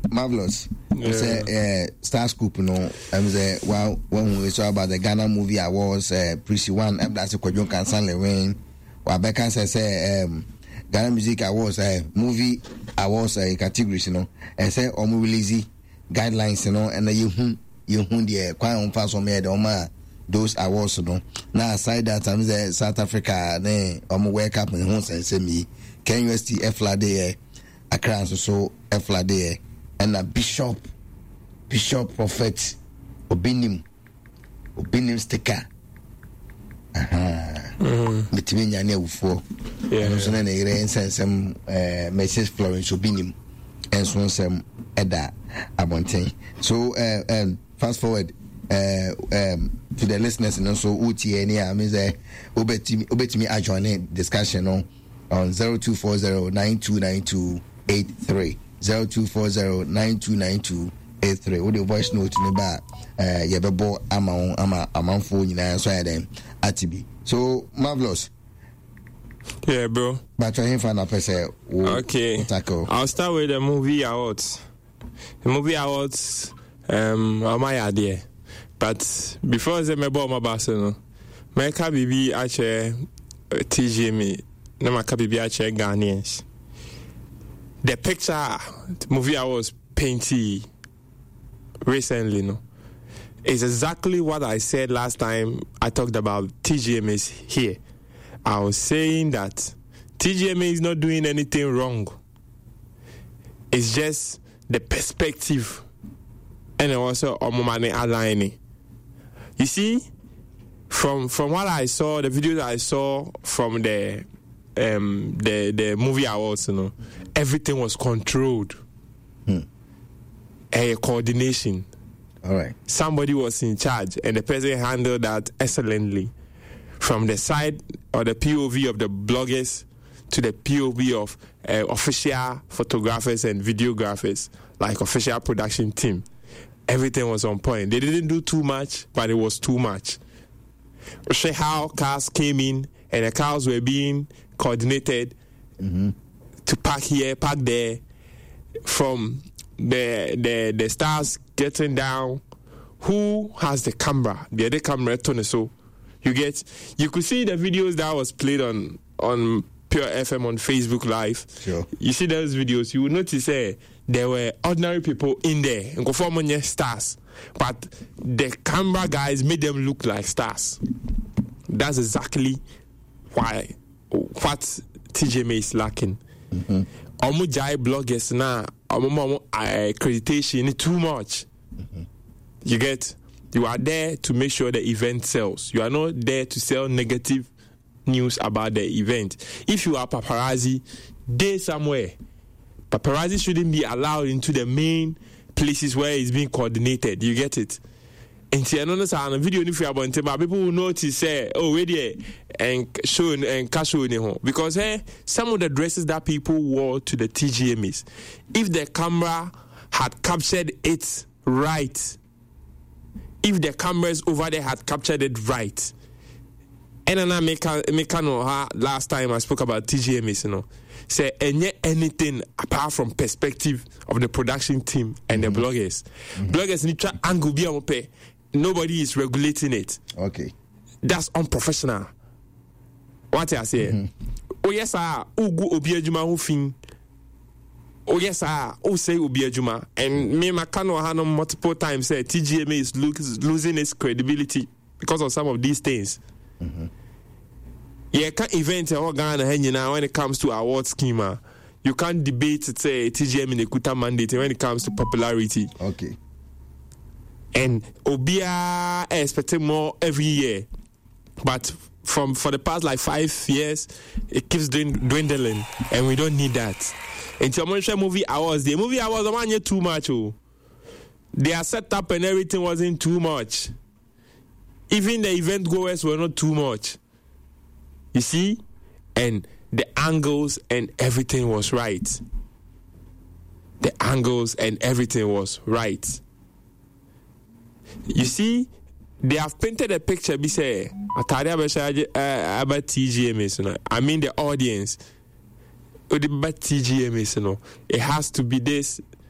Marvelous. Say Star Scoop no. Say when we saw about the Ghana Movie Awards, Prissy one. That's a Kwadwo Kansan win. Wabeka say Ghana Music Awards, Movie Awards categories, you know. And say omu release guidelines, you know. And you the quite on fast on me the those awards, you know. Now aside that, I'm say South Africa, then wake up and home and say me. Ken UST Eflade Accra so Eflade and a Bishop Prophet Obinim sticker. Between Yane Ufo. So then they send some message Florence Obinim and so some Eda Abontain. So fast forward to the listeners and also UTN. I mean, obetimi adjoining discussion on 0240-9292-83 0240-9292-83. With the voice note in the back, yebebo ama phone nyina so ya dem atibi. So Marvelous. Yeah, bro. But try him find a person. Okay. I'll start with the movie awards. The movie awards my idea. But before the mebo my Barcelona, my bibi ache TGM na my bibi ache Ghanaians. The picture the movie I was painting recently, no, is exactly what I said last time I talked about TGMA here. I was saying that TGMA is not doing anything wrong. It's just the perspective and also money aligning. You see, from what I saw, the videos I saw from the movie awards, you know, everything was controlled. A coordination. All right. Somebody was in charge, and the person handled that excellently. From the side or the POV of the bloggers to the POV of official photographers and videographers, like official production team, everything was on point. They didn't do too much, but it was too much. See how cars came in, and the cars were being coordinated to park here, park there, from the stars getting down. Who has the camera? The other camera, Tony. So you could see the videos that was played on Pure FM on Facebook Live. Sure. You see those videos, you will notice there were ordinary people in there and go for stars, but the camera guys made them look like stars. That's exactly what TGMA is lacking. Jai bloggers now, accreditation too much. You are there to make sure the event sells. You are not there to sell negative news about the event. If you are paparazzi, there somewhere. Paparazzi shouldn't be allowed into the main places where it's being coordinated. You get it? And see, another side, a video if you about people will notice, where there and show and cash because some of the dresses that people wore to the TGMs, if the camera had captured it right, if the cameras over there had captured it right, and then I make last time I spoke about TGMs, you know, say anything apart from perspective of the production team and the bloggers. Bloggers need to angle be on pay. Nobody is regulating it. Okay. That's unprofessional. What I say? Oh yes, ugu obiajuma who fin. Oh yes, say obiajuma. And me Makano had multiple times said TGMA is losing its credibility because of some of these things. Yeah, can't event Ghana when it comes to award schema. You can't debate say TGM in the Kuta mandate when it comes to popularity. Okay. And Obia expecting more every year, but for the past like 5 years, it keeps dwindling, and we don't need that. And the movie awards are not too much. Their setup and everything wasn't too much. Even the event goers were not too much. You see, and the angles and everything was right. The angles and everything was right. You see, they have painted a picture. Be say, about TGMS. I mean, the audience. About TGMS. It has to be this.